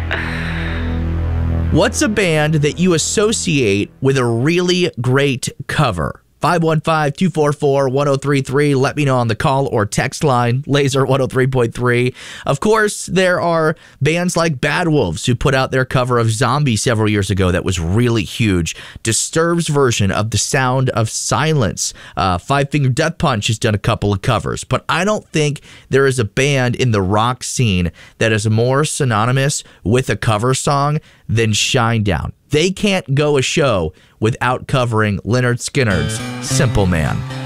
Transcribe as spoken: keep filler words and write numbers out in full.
What's a band that you associate with a really great cover? five one five, two four four, one oh three three. Let me know on the call or text line, Laser one oh three point three. Of course, there are bands like Bad Wolves who put out their cover of Zombie several years ago that was really huge. Disturbed's version of The Sound of Silence. Uh, Five Finger Death Punch has done a couple of covers, but I don't think there is a band in the rock scene that is more synonymous with a cover song than Shinedown. They can't go a show without covering Lynyrd Skynyrd's Simple Man.